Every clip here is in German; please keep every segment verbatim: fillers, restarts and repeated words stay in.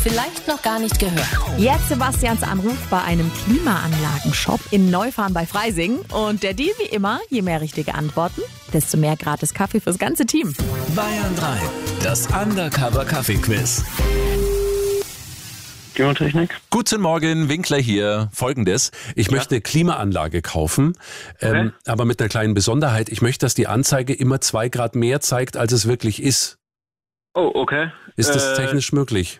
vielleicht noch gar nicht gehört. Jetzt Sebastians Anruf bei einem Klimaanlagenshop in Neufahren bei Freising. Und der Deal wie immer, je mehr richtige Antworten, desto mehr gratis Kaffee fürs ganze Team. Bayern drei, das Undercover-Kaffee-Quiz. Klimatechnik. Guten Morgen, Winkler hier. Folgendes, ich Ja. möchte Klimaanlage kaufen, ähm, Okay. aber mit einer kleinen Besonderheit. Ich möchte, dass die Anzeige immer zwei Grad mehr zeigt, als es wirklich ist. Oh, okay. Ist das Äh, technisch möglich?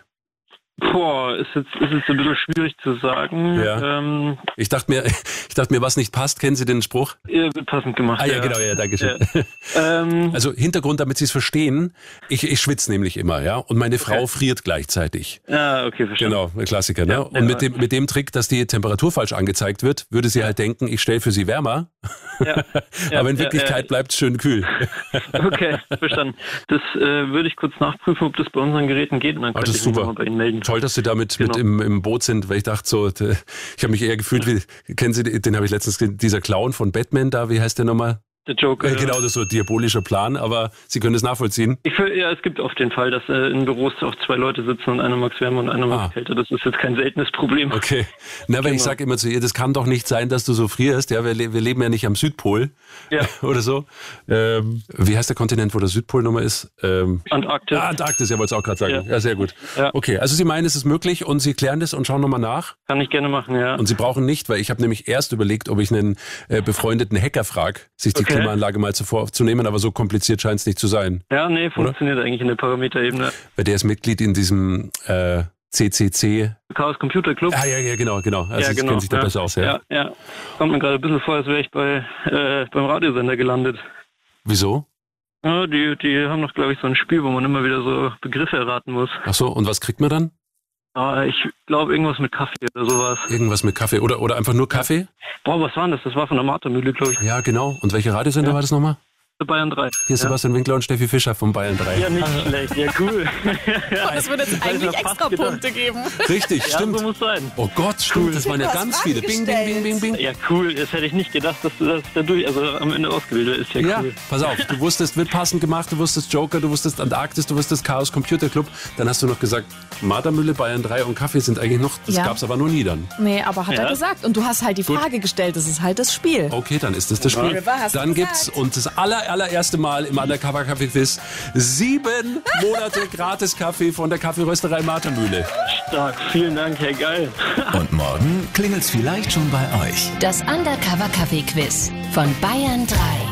Boah, ist jetzt, ist jetzt ein bisschen schwierig zu sagen. Ja. Ähm, Ich dachte mir, ich dachte mir, was nicht passt, kennen Sie den Spruch? ihr wird passend gemacht. Ah ja, genau, ja, danke schön. Ja. Ähm, Also Hintergrund, damit Sie es verstehen, ich, ich schwitze nämlich immer, ja, und meine Frau Okay. friert gleichzeitig. ja, okay, verstanden. Genau, ein Klassiker, ne? Ja, Und ja. mit dem, mit dem Trick, dass die Temperatur falsch angezeigt wird, würde sie halt denken, ich stelle für sie wärmer, Ja, ja, aber in ja, Wirklichkeit ja. bleibt es schön kühl. Okay, verstanden. Das äh, würde ich kurz nachprüfen, ob das bei unseren Geräten geht und dann Ah, könnte das ich ist mich super. nochmal bei Ihnen melden. Toll, dass Sie damit Genau. mit im, im Boot sind, weil ich dachte so, d- ich habe mich eher gefühlt wie, kennen Sie, den habe ich letztens, ge- dieser Clown von Batman da, wie heißt der nochmal? Der Joker. Äh, genau, das ist so ein diabolischer Plan, aber Sie können es nachvollziehen. Ich, fü- ja, es gibt oft den Fall, dass äh, in Büros auch zwei Leute sitzen und einer mag wärmer und einer mag Ah. kälter. Das ist jetzt kein seltenes Problem. Okay. Na, aber ich Genau. sage immer zu ihr, das kann doch nicht sein, dass du so frierst. Ja, wir, le- wir leben ja nicht am Südpol Ja. oder so. Ähm, wie heißt der Kontinent, wo der Südpol nochmal ist? Ähm, Antarktis. ah, Antarktis, ja, wollte ich auch gerade sagen. Ja. Ja. sehr gut. Ja. Okay, also Sie meinen, es ist möglich und Sie klären das und schauen nochmal nach. Kann ich gerne machen, ja. Und Sie brauchen nicht, weil ich habe nämlich erst überlegt, ob ich einen äh, befreundeten Hacker frage, sich die Okay. Klimaanlage mal zuvor aufzunehmen, aber so kompliziert scheint es nicht zu sein. Ja, nee, funktioniert eigentlich in der Parameterebene. Weil der ist Mitglied in diesem äh, C C C. Chaos Computer Club. Ah ja, ja, genau, genau. Also ja, Sie genau. kennen sich da ja. besser aus, ja. ja, ja. Kommt mir gerade ein bisschen vor, als wäre ich bei, äh, beim Radiosender gelandet. Wieso? Ja, die, die haben noch, glaube ich, so ein Spiel, wo man immer wieder so Begriffe erraten muss. Ach so, und was kriegt man dann? Ah, ich glaube, irgendwas mit Kaffee oder sowas. Irgendwas mit Kaffee oder, oder einfach nur Kaffee? Boah, was war denn das? Das war von der Martha-Mühle, glaube ich. Ja, genau. Und welche Radiosender Ja. war das nochmal? Bayern drei. Hier ist ja. Sebastian Winkler und Steffi Fischer von Bayern drei. Ja, nicht schlecht. Ja, cool. ja. Es würde jetzt Das hab ich eigentlich mir fast extra gedacht. Punkte geben. Richtig, Ja, stimmt. so muss sein. Oh Gott, stimmt, das waren ja Du hast ganz Fragen viele. Bing, bing, bing, bing, bing. Ja, cool. Das hätte ich nicht gedacht, dass du das dadurch, also am Ende ausgebildet ist. Ja, Ja, cool. pass auf, du wusstest, wird passend gemacht, du wusstest Joker, du wusstest Antarktis, du wusstest Chaos Computer Club. Dann hast du noch gesagt, Martha-Mühle, Bayern drei und Kaffee sind eigentlich noch, das Ja. gab's aber noch nie dann. Nee, aber hat Ja. er gesagt. Und du hast halt die Frage gestellt, das ist halt das Spiel. Okay, dann ist das das Spiel. River, hast du Dann gesagt. gibt's, und das aller, allererste Mal im Undercover Kaffee Quiz, sieben Monate gratis Kaffee von der Kaffeerösterei Martha-Mühle. Stark. Vielen Dank, Herr Geil. Und morgen klingelt's vielleicht schon bei euch. Das Undercover Kaffee Quiz von Bayern drei.